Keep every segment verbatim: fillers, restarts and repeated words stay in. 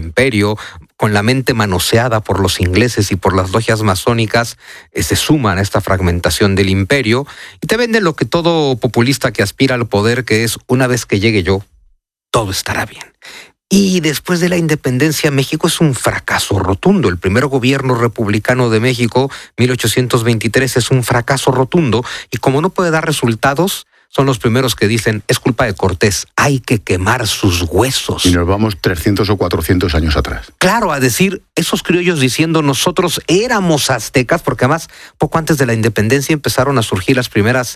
imperio, con la mente manoseada por los ingleses y por las logias masónicas, eh, se suman a esta fragmentación del imperio y te venden lo que todo populista que aspira al poder, que es: una vez que llegue yo, todo estará bien. Y después de la independencia, México es un fracaso rotundo. El primer gobierno republicano de México, mil ochocientos veintitrés, es un fracaso rotundo. Y como no puede dar resultados, son los primeros que dicen: es culpa de Cortés, hay que quemar sus huesos. Y nos vamos trescientos o cuatrocientos años atrás. Claro, a decir, esos criollos diciendo: nosotros éramos aztecas, porque además poco antes de la independencia empezaron a surgir las primeras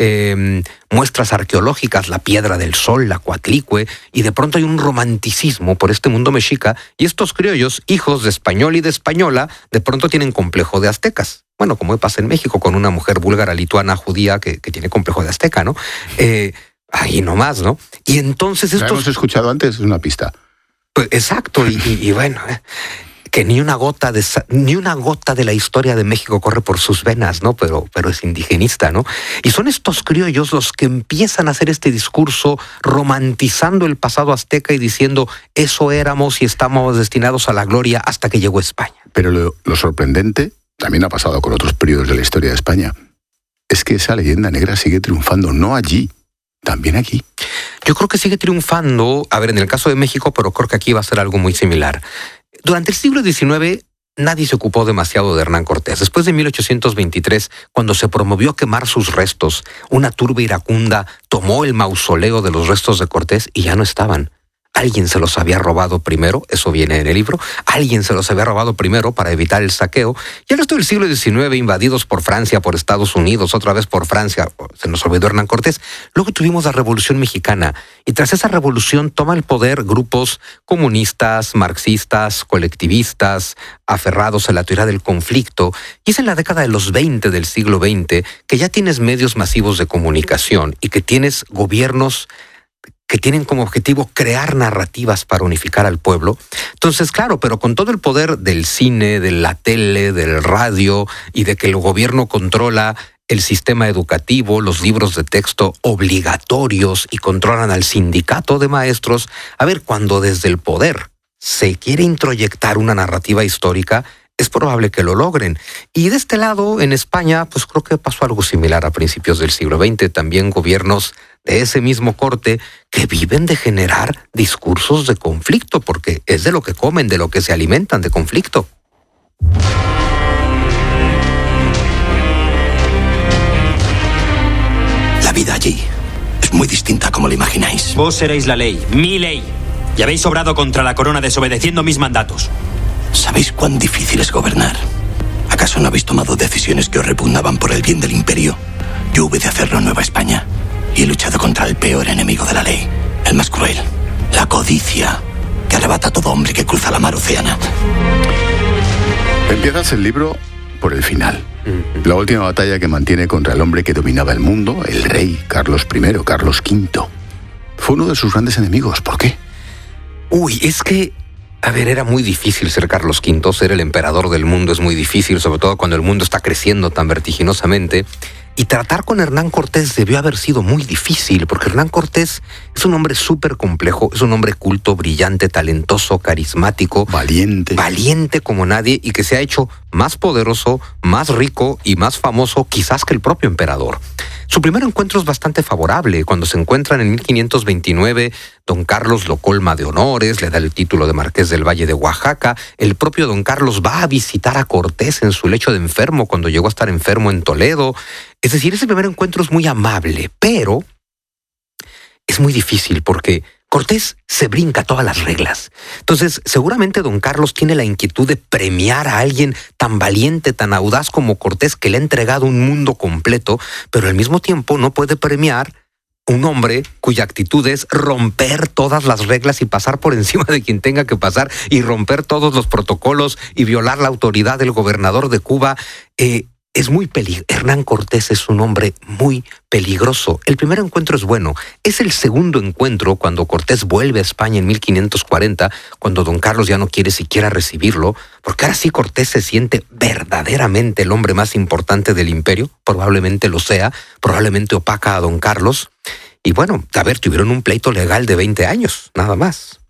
eh, muestras arqueológicas, la Piedra del Sol, la Coatlicue, y de pronto hay un romanticismo por este mundo mexica, y estos criollos, hijos de español y de española, de pronto tienen complejo de aztecas. Bueno, como pasa en México con una mujer búlgara, lituana, judía que, que tiene complejo de azteca, ¿no? Eh, ahí nomás, ¿no? Y entonces estos... ¿La hemos escuchado antes? Es una pista. Pues, exacto, y, y, y bueno, eh, que ni una gota de ni una gota de la historia de México corre por sus venas, ¿no? Pero, pero es indigenista, ¿no? Y son estos criollos los que empiezan a hacer este discurso romantizando el pasado azteca y diciendo: eso éramos y estamos destinados a la gloria hasta que llegó España. Pero lo, lo sorprendente, también ha pasado con otros periodos de la historia de España, es que esa leyenda negra sigue triunfando, no allí, también aquí. Yo creo que sigue triunfando, a ver, en el caso de México, pero creo que aquí va a ser algo muy similar. Durante el siglo diecinueve, nadie se ocupó demasiado de Hernán Cortés. Después de mil ochocientos veintitrés, cuando se promovió quemar sus restos, una turba iracunda tomó el mausoleo de los restos de Cortés y ya no estaban. Alguien se los había robado primero, eso viene en el libro, alguien se los había robado primero para evitar el saqueo, y el resto del siglo diecinueve, invadidos por Francia, por Estados Unidos, otra vez por Francia, se nos olvidó Hernán Cortés. Luego tuvimos la Revolución Mexicana, y tras esa revolución toma el poder grupos comunistas, marxistas, colectivistas, aferrados a la teoría del conflicto, y es en la década de los veinte del siglo veinte que ya tienes medios masivos de comunicación y que tienes gobiernos que tienen como objetivo crear narrativas para unificar al pueblo. Entonces, claro, pero con todo el poder del cine, de la tele, del radio y de que el gobierno controla el sistema educativo, los libros de texto obligatorios y controlan al sindicato de maestros, a ver, cuando desde el poder se quiere introyectar una narrativa histórica, es probable que lo logren. Y de este lado, en España, pues creo que pasó algo similar a principios del siglo veinte. También gobiernos de ese mismo corte que viven de generar discursos de conflicto, porque es de lo que comen, de lo que se alimentan, de conflicto. La vida allí es muy distinta a como lo imagináis. Vos seréis la ley, mi ley. Y habéis obrado contra la corona desobedeciendo mis mandatos. ¿Sabéis cuán difícil es gobernar? ¿Acaso no habéis tomado decisiones que os repugnaban por el bien del imperio? Yo hube de hacerlo en Nueva España y he luchado contra el peor enemigo de la ley, el más cruel, la codicia, que arrebata a todo hombre que cruza la mar Océana. Empiezas el libro por el final. La última batalla que mantiene contra el hombre que dominaba el mundo, el rey Carlos primero, Carlos quinto. Fue uno de sus grandes enemigos. ¿Por qué? Uy, es que, a ver, era muy difícil ser Carlos quinto, ser el emperador del mundo es muy difícil, sobre todo cuando el mundo está creciendo tan vertiginosamente. Y tratar con Hernán Cortés debió haber sido muy difícil, porque Hernán Cortés es un hombre súper complejo, es un hombre culto, brillante, talentoso, carismático. Valiente. Valiente como nadie, y que se ha hecho más poderoso, más rico y más famoso quizás que el propio emperador. Su primer encuentro es bastante favorable. Cuando se encuentran en mil quinientos veintinueve, don Carlos lo colma de honores, le da el título de Marqués del Valle de Oaxaca. El propio don Carlos va a visitar a Cortés en su lecho de enfermo cuando llegó a estar enfermo en Toledo. Es decir, ese primer encuentro es muy amable, pero es muy difícil porque Cortés se brinca todas las reglas. Entonces, seguramente don Carlos tiene la inquietud de premiar a alguien tan valiente, tan audaz como Cortés, que le ha entregado un mundo completo, pero al mismo tiempo no puede premiar un hombre cuya actitud es romper todas las reglas y pasar por encima de quien tenga que pasar y romper todos los protocolos y violar la autoridad del gobernador de Cuba. Eh, Es muy peligroso. Hernán Cortés es un hombre muy peligroso. El primer encuentro es bueno. Es el segundo encuentro cuando Cortés vuelve a España en mil quinientos cuarenta, cuando don Carlos ya no quiere siquiera recibirlo, porque ahora sí Cortés se siente verdaderamente el hombre más importante del imperio. Probablemente lo sea, probablemente opaca a don Carlos. Y bueno, a ver, tuvieron un pleito legal de veinte años, nada más.